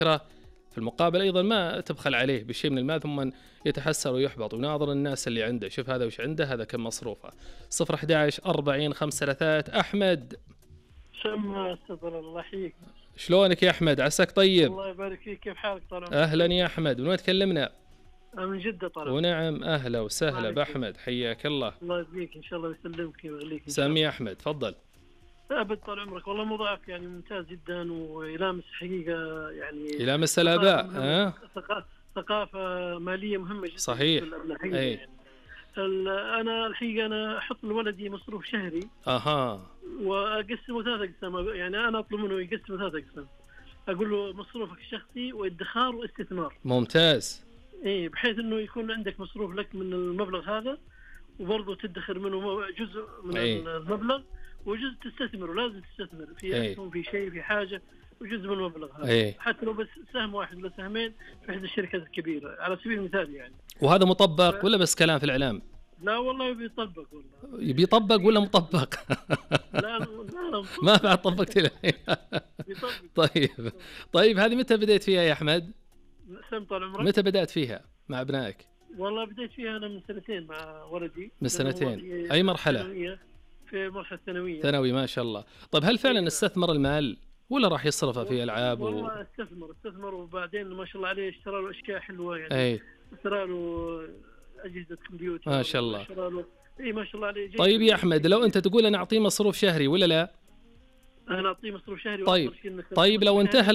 في المقابل أيضا ما تبخل عليه بشيء من المال ثم يتحسر ويحبط ويناظر الناس اللي عنده، شوف هذا وش عنده، هذا كم مصروفه. 011 40 5 أحمد. سمع استغفر الله يحييك. شلونك يا أحمد؟ عساك طيب. الله يبارك فيك، كيف حالك طال عمرك؟ أهلا يا أحمد، من وين تكلمنا؟ من جدة طال عمرك. ونعم أهلا وسهلا بأحمد، حياك الله. الله يبارك إن شاء الله ويسلمك ويغليك. سامي يا أحمد تفضل. أبد طال عمرك، والله موضوعك يعني ممتاز جدا ويلامس حقيقة يعني يلامس الآباء. ثقافة مالية مهمة جدا. صحيح. يعني. أنا الحقيقة أنا أحط لولدي مصروف شهري. وأقسمه 3 أقسام، يعني أنا أطلب منه يقسمه 3 أقسام. أقول له مصروفك الشخصي وادخار واستثمار. ممتاز. إيه، بحيث إنه يكون عندك مصروف لك من المبلغ هذا، وبرضه تدخر منه جزء من المبلغ، وجزء تستثمره، لازم تستثمر في أسهم، في شيء، في حاجة، وجزء من المبلغ هذا. حتى لو بس سهم واحد ولا سهمين في إحدى الشركات الكبيرة على سبيل المثال يعني. وهذا مطبق ولا بس كلام في الإعلام؟ لا والله بيطبق والله. يبي يطبق ولا مطبق؟ لا ما بعد طبقت الحين. طيب هذه متى بديت فيها يا أحمد؟ طال عمرك. متى بدأت فيها مع أبنائك؟ والله بديت فيها أنا من 2 مع ولدي. من 2. أي مرحلة؟ في مرحلة ثانوية. ثانوي ما شاء الله. طيب هل فعلا استثمر المال ولا راح يصرفه في ألعاب؟ والله استثمر وبعدين ما شاء الله عليه اشترى له أشياء حلوة يعني. اشترى له أجهزة كمبيوتر ما شاء الله. ما شاء الله عليه. طيب يا أحمد، لو أنت تقول أنا أعطيه مصروف شهري ولا لا؟ أنا أعطيه مصروف شهري. طيب لو انتهى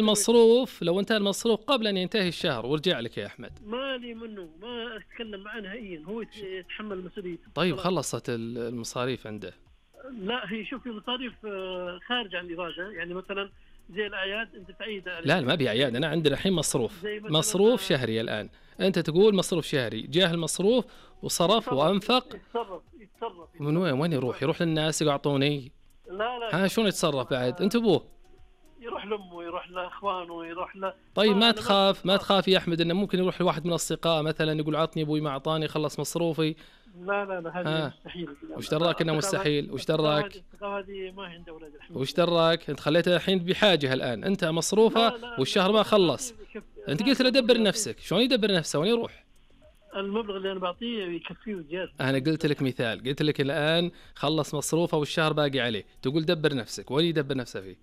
المصروف قبل أن ينتهي الشهر ورجع لك يا أحمد، مالي منه، ما أتكلم معه نهائيا، هو يتحمل مسؤوليته. طيب خلصت المصاريف عنده؟ لا، هي شوف، المصاريف خارج عن الإرادة، يعني مثلا زي الأعياد أنت تعيد. لا ما بي أعياد، أنا عندنا الحين مصروف شهري الآن، أنت تقول مصروف شهري، جاه المصروف وصرف وأنفق. يتصرف من وين يروح للناس يعطوني؟ لا شلون يتصرف بعد؟ أنت أبوه يروح لأمه، يروح لأخوانه، يروح ل. طيب ما تخاف يا أحمد إنه ممكن يروح لواحد من الأصدقاء مثلا يقول عطني أبوي ما أعطاني خلص مصروفي؟ لا هذا مستحيل. وش دراك انه مستحيل؟ وش دراك؟ هذه ما عند اولاد الحين. وش دراك؟ انت خليته الحين بحاجه الان، انت مصروفه والشهر ما خلص. انت قلت له دبر نفسك، شلون يدبر نفسه؟ وين يروح؟ المبلغ اللي انا بعطيه يكفيه وزياده. انا قلت لك مثال، قلت لك الان خلص مصروفه والشهر باقي عليه، تقول دبر نفسك، وين يدبر نفسه فيه؟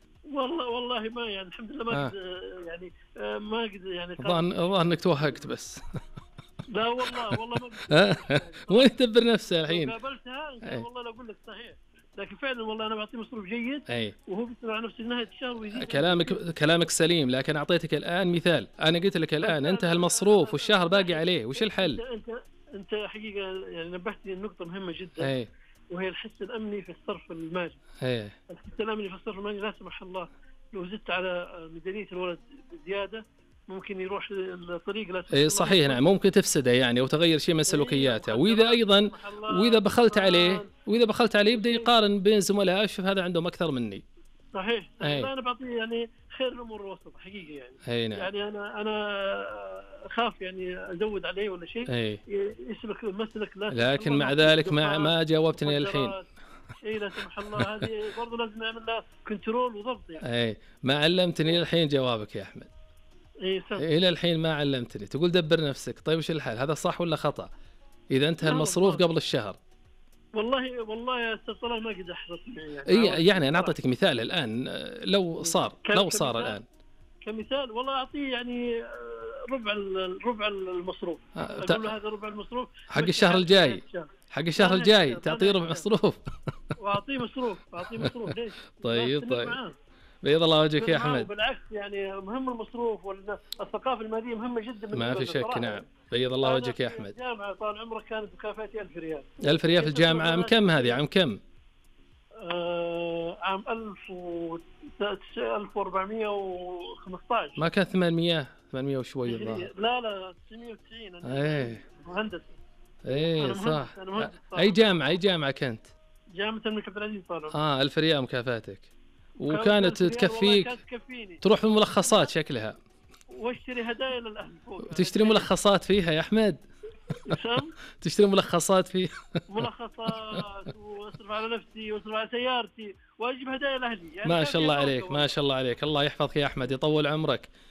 والله ما يعني الحمد لله ما يعني ما قد يعني. الظاهر انك توهقت بس. لا والله ما وين يدبر نفسه الحين؟ قابلتها والله لا اقول لك صحيح، لكن فعلا والله انا بعطيه مصروف جيد. وهو بيسمع نفسه نهايه الشهر ويزيد. كلامك سليم، لكن اعطيتك الان مثال، انا قلت لك الان انتهى المصروف والشهر باقي عليه، وش الحل؟ انت حقيقه يعني نبهتني لنقطه مهمه جدا. وهي الحس الامني في الصرف المالي. الحس الامني في الصرف المالي، لا سمح الله لو زدت على ميزانيه الولد بزياده ممكن يروح لطريق لا. صحيح، نعم، ممكن تفسده يعني وتغير شيء من سلوكياته. واذا ايضا واذا بخلت عليه يبدا يقارن بين زملائه، شوف هذا عندهم اكثر مني. صحيح. انا بعطيه يعني خير الامور الوسط حقيقه يعني. نعم. يعني انا اخاف يعني ازود عليه ولا شيء يسلك مسلك لكن مع ذلك ما جاوبتني الحين. لا سمح الله، هذه برضه لازم نعمل لها كنترول وضبط يعني. ما علمتني الحين جوابك يا احمد. الى الحين ما علمتني، تقول دبر نفسك. طيب وش الحل؟ هذا صح ولا خطأ اذا انتهى المصروف قبل الشهر؟ والله يا استاذ طلال ما قد احرص يعني انا اعطيتك مثال الان، لو صار الان كمثال، والله اعطيه يعني ربع المصروف. اقول له هذا ربع المصروف حق الشهر الجاي تعطيه ربع مصروف. واعطيه مصروف ليش؟ طيب بيض الله وجهك يا احمد. بالعكس يعني مهم المصروف، والثقافه الماليه مهمه جدا. ما في شك. نعم، بيض الله وجهك يا احمد. الجامعه طال عمرك كانت مكافاتي 1000 ريال. 1000 ريال في الجامعه. عام كم هذه؟ عام كم؟ عام 1415. ما كان 800 وشوي الظاهر. لا 990. مهندس. صح. اي جامعه كنت؟ جامعه الملك عبد العزيز طال عمرك. 1000 ريال مكافاتك، وكانت تكفيك تروح في الملخصات شكلها، واشتري هدايا للاهل فوق. تشتري ملخصات فيها يا احمد؟ تشتري ملخصات فيه؟ ملخصات، واصرف على نفسي واصرف على سيارتي واجيب هدايا لاهلي يعني. ما شاء الله عليك، ما شاء الله عليك، الله يحفظك يا احمد، يطول عمرك.